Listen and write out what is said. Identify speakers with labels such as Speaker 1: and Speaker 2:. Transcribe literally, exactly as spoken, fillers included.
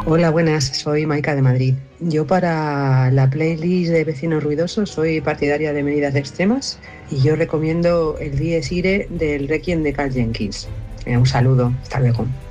Speaker 1: Hola, buenas, soy Maika de Madrid. Yo para la playlist de Vecinos Ruidosos soy partidaria de medidas extremas y yo recomiendo el Dies Irae del Requiem de Karl Jenkins. Eh, un saludo, hasta luego.